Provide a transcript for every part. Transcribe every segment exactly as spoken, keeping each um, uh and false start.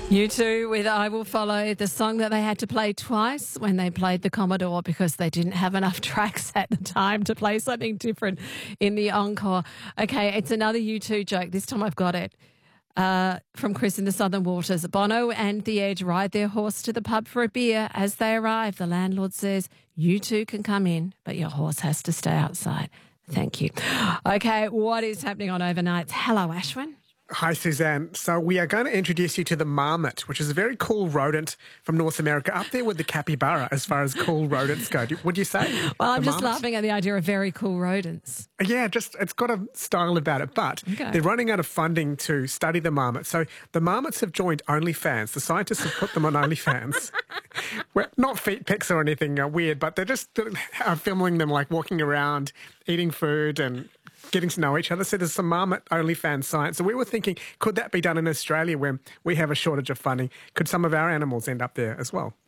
You two with I Will Follow, the song that they had to play twice when they played the Commodore because they didn't have enough tracks at the time to play something different in the encore. Okay, it's another U two joke. This time I've got it. Uh, from Chris in the Southern Waters. Bono and The Edge ride their horse to the pub for a beer. As they arrive, the landlord says, "You two can come in, but your horse has to stay outside." Thank you. Okay, what is happening on Overnights? Hello, Ashwin. Hi, Suzanne. So we are going to introduce you to the marmot, which is a very cool rodent from North America, up there with the capybara as far as cool rodents go. Would you say? Well, I'm the just marmot? laughing at the idea of very cool rodents. Yeah, just it's got a style about it, but Okay. they're running out of funding to study the marmot. So the marmots have joined OnlyFans. The scientists have put them on OnlyFans. Well, not feet pics or anything uh, weird, but they're just uh, filming them like walking around, eating food and getting to know each other. So there's some marmot OnlyFans science. So we were thinking, could that be done in Australia where we have a shortage of funding? Could some of our animals end up there as well?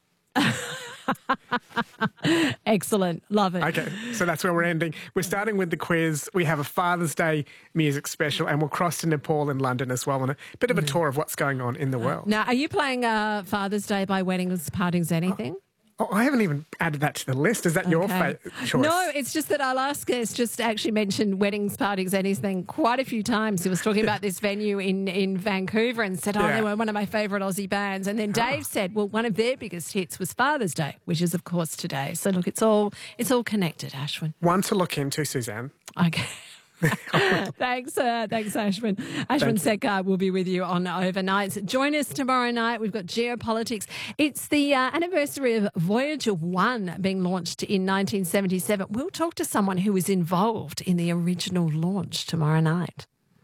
Excellent. Love it. Okay, so that's where we're ending. We're starting with the quiz. We have a Father's Day music special and we'll cross to Nepal and London as well on a bit of a tour of what's going on in the world. Now, are you playing uh, Father's Day by Weddings, Partings, Anything? Oh, I haven't even added that to the list. Is that your Okay. fa- choice? No, it's just that our last guest just actually mentioned Weddings, Partings, Anything quite a few times. He was talking about this venue in, in Vancouver and said, oh, Yeah. they were one of my favourite Aussie bands. And then Dave said, well, one of their biggest hits was Father's Day, which is, of course, today. So, look, it's all it's all connected, Ashwin. One to look into, Suzanne. Okay. thanks, uh, thanks, Ashwin. Ashwin Sekar will be with you on Overnights. Join us tomorrow night. We've got geopolitics. It's the uh, anniversary of Voyager one being launched in nineteen seventy-seven. We'll talk to someone who was involved in the original launch tomorrow night.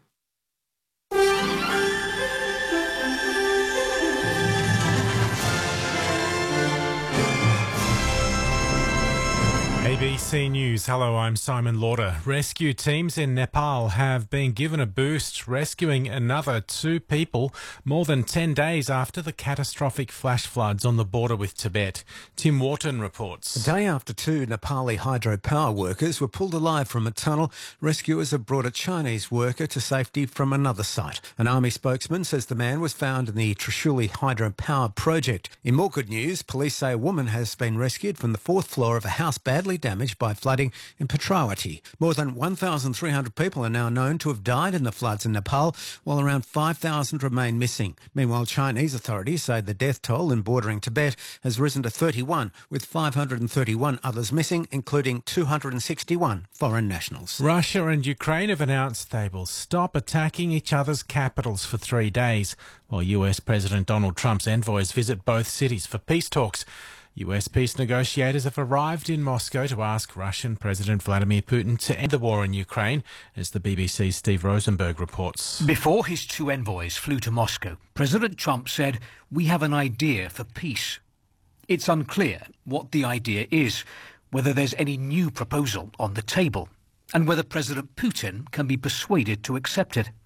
A B C News. Hello, I'm Simon Lauder. Rescue teams in Nepal have been given a boost, rescuing another two people more than ten days after the catastrophic flash floods on the border with Tibet. Tim Wharton reports. A day after two Nepali hydropower workers were pulled alive from a tunnel, rescuers have brought a Chinese worker to safety from another site. An army spokesman says the man was found in the Trishuli hydropower project. In more good news, police say a woman has been rescued from the fourth floor of a house badly damaged by flooding in Petrawati. More than one thousand three hundred people are now known to have died in the floods in Nepal, while around five thousand remain missing. Meanwhile, Chinese authorities say the death toll in bordering Tibet has risen to thirty-one, with five hundred thirty-one others missing, including two hundred sixty-one foreign nationals. Russia and Ukraine have announced they will stop attacking each other's capitals for three days, while U S President Donald Trump's envoys visit both cities for peace talks. U S peace negotiators have arrived in Moscow to ask Russian President Vladimir Putin to end the war in Ukraine, as the B B C's Steve Rosenberg reports. Before his two envoys flew to Moscow, President Trump said, "We have an idea for peace." It's unclear what the idea is, whether there's any new proposal on the table, and whether President Putin can be persuaded to accept it.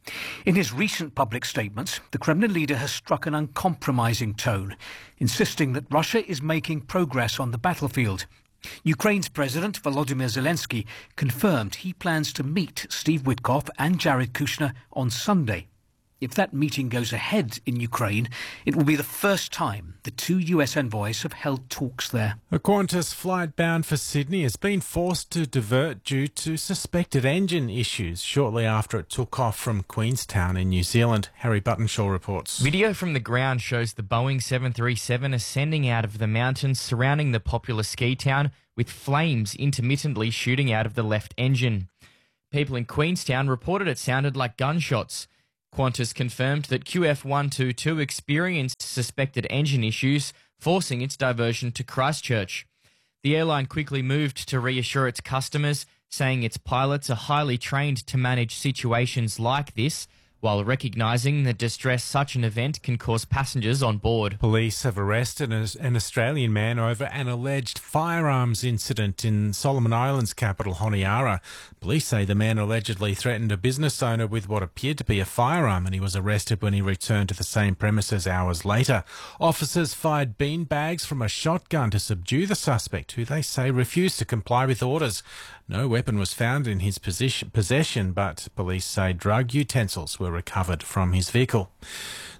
In his recent public statements, the Kremlin leader has struck an uncompromising tone, insisting that Russia is making progress on the battlefield. Ukraine's President Volodymyr Zelensky confirmed he plans to meet Steve Witkoff and Jared Kushner on Sunday. If that meeting goes ahead in Ukraine, it will be the first time the two U S envoys have held talks there. A Qantas flight bound for Sydney has been forced to divert due to suspected engine issues shortly after it took off from Queenstown in New Zealand. Harry Buttonshaw reports. Video from the ground shows the Boeing seven thirty-seven ascending out of the mountains surrounding the popular ski town, with flames intermittently shooting out of the left engine. People in Queenstown reported it sounded like gunshots. Qantas confirmed that Q F one twenty-two experienced suspected engine issues, forcing its diversion to Christchurch. The airline quickly moved to reassure its customers, saying its pilots are highly trained to manage situations like this, while recognising the distress such an event can cause passengers on board. Police have arrested an Australian man over an alleged firearms incident in Solomon Islands capital Honiara. Police say the man allegedly threatened a business owner with what appeared to be a firearm, and he was arrested when he returned to the same premises hours later. Officers fired beanbags from a shotgun to subdue the suspect, who they say refused to comply with orders. No weapon was found in his possession, but police say drug utensils were recovered from his vehicle.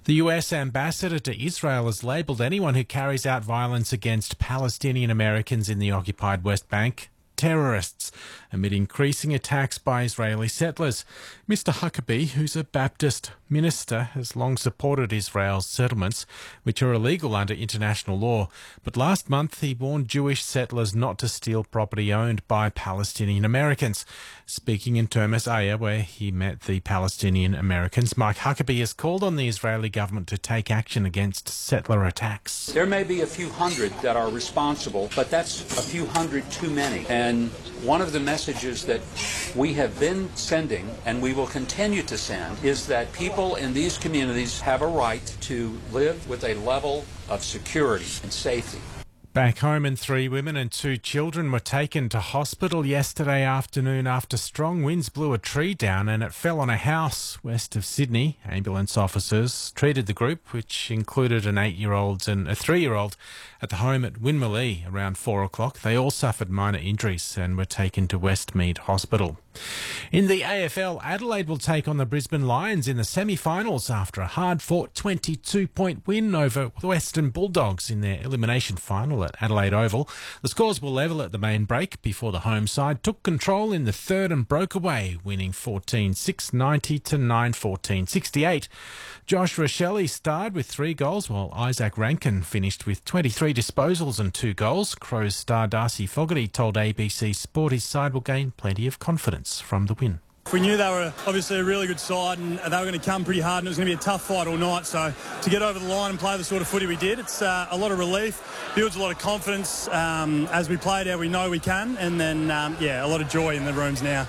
The U S ambassador to Israel has labelled anyone who carries out violence against Palestinian Americans in the occupied West Bank terrorists, amid increasing attacks by Israeli settlers. Mister Huckabee, who's a Baptist minister, has long supported Israel's settlements, which are illegal under international law. But last month he warned Jewish settlers not to steal property owned by Palestinian Americans. Speaking in Termes Aya, where he met the Palestinian Americans, Mike Huckabee has called on the Israeli government to take action against settler attacks. There may be a few hundred that are responsible, but that's a few hundred too many. And one of the messages that we have been sending, and we will continue to send, is that people in these communities have a right to live with a level of security and safety. Back home, and three women and two children were taken to hospital yesterday afternoon after strong winds blew a tree down and it fell on a house west of Sydney. Ambulance officers treated the group, which included an eight-year-old and a three-year-old, at the home at Winmalee around four o'clock. They all suffered minor injuries and were taken to Westmead Hospital. In the A F L, Adelaide will take on the Brisbane Lions in the semi-finals after a hard-fought twenty-two point win over the Western Bulldogs in their elimination final at Adelaide Oval. The scores were level at the main break before the home side took control in the third and broke away, winning fourteen six ninety to nine fourteen sixty-eight. Josh Rochelle starred with three goals, while Isaac Rankin finished with twenty-three disposals and two goals. Crows star Darcy Fogarty told A B C Sport his side will gain plenty of confidence from the win. We knew they were obviously a really good side and they were going to come pretty hard and it was going to be a tough fight all night. So to get over the line and play the sort of footy we did, it's uh, a lot of relief, builds a lot of confidence um, as we played how we know we can, and then, um, yeah, a lot of joy in the rooms now.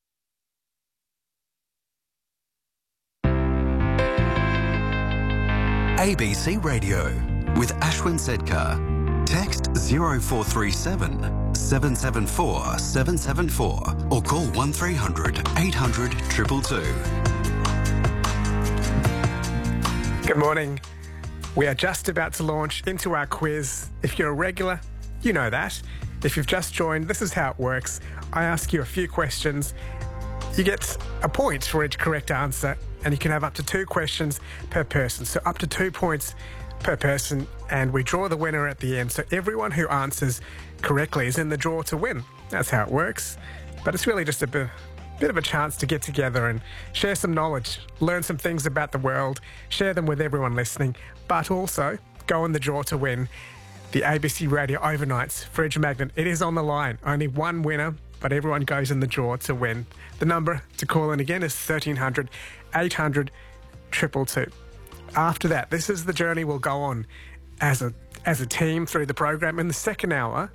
A B C Radio with Ashwin Sedkar. Text zero four three seven, seven seven four, seven seven four or call one three hundred, eight hundred, two two two. Good morning. We are just about to launch into our quiz. If you're a regular, you know that. If you've just joined, this is how it works. I ask you a few questions. You get a point for each correct answer, and you can have up to two questions per person. So up to two points per person, and we draw the winner at the end. So everyone who answers correctly is in the draw to win. That's how it works. But it's really just a bit, bit of a chance to get together and share some knowledge, learn some things about the world, share them with everyone listening, but also go in the draw to win the A B C Radio Overnights Fridge Magnet. It is on the line. Only one winner, but everyone goes in the draw to win. The number to call in again is thirteen hundred, eight hundred, two two two. After that, this is the journey we'll go on as a as a team through the program. In the second hour,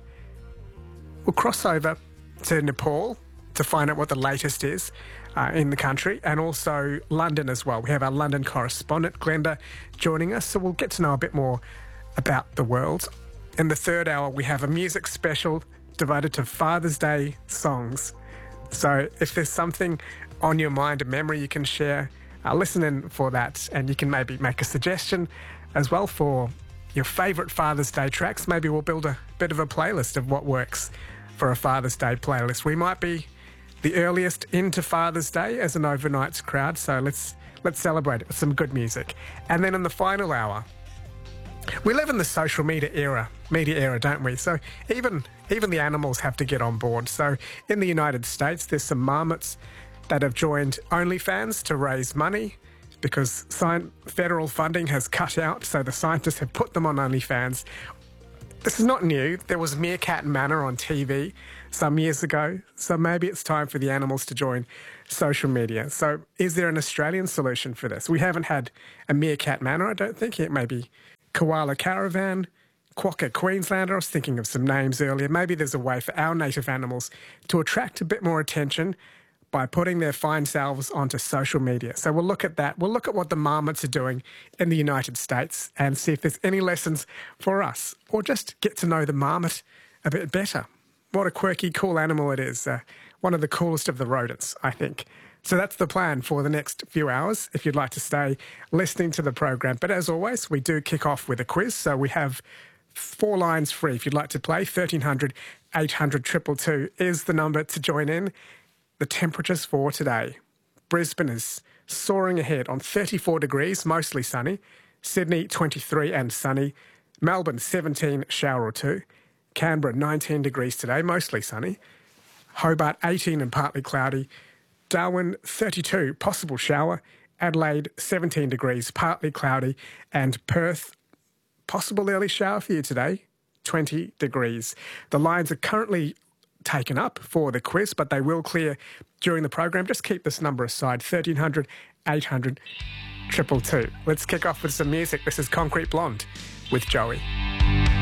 we'll cross over to Nepal to find out what the latest is uh, in the country, and also London as well. We have our London correspondent, Glenda, joining us, so we'll get to know a bit more about the world. In the third hour, we have a music special devoted to Father's Day songs. So if there's something on your mind, a memory you can share, Uh, listen in for that, and you can maybe make a suggestion as well for your favourite Father's Day tracks. Maybe we'll build a bit of a playlist of what works for a Father's Day playlist. We might be the earliest into Father's Day as an overnights crowd, so let's let's celebrate it with some good music. And then in the final hour, we live in the social media era, media era, don't we? So even even the animals have to get on board. So in the United States, there's some marmots that have joined OnlyFans to raise money because science, federal funding has cut out, so the scientists have put them on OnlyFans. This is not new. There was Meerkat Manor on T V some years ago, so maybe it's time for the animals to join social media. So is there an Australian solution for this? We haven't had a Meerkat Manor, I don't think. It may be Koala Caravan, Quokka Queenslander. I was thinking of some names earlier. Maybe there's a way for our native animals to attract a bit more attention by putting their fine selves onto social media. So we'll look at that. We'll look at what the marmots are doing in the United States and see if there's any lessons for us, or just get to know the marmot a bit better. What a quirky, cool animal it is. Uh, one of the coolest of the rodents, I think. So that's the plan for the next few hours, if you'd like to stay listening to the program. But as always, we do kick off with a quiz. So we have four lines free. If you'd like to play, thirteen hundred, eight hundred, two two two is the number to join in. The temperatures for today. Brisbane is soaring ahead on thirty-four degrees, mostly sunny. Sydney, twenty-three and sunny. Melbourne, seventeen, shower or two. Canberra, nineteen degrees today, mostly sunny. Hobart, eighteen and partly cloudy. Darwin, thirty-two, possible shower. Adelaide, seventeen degrees, partly cloudy. And Perth, possible early shower for you today, twenty degrees. The lines are currently taken up for the quiz, but they will clear during the program. Just keep this number aside, thirteen hundred, eight hundred, two two two. Let's kick off with some music. This is Concrete Blonde with Joey.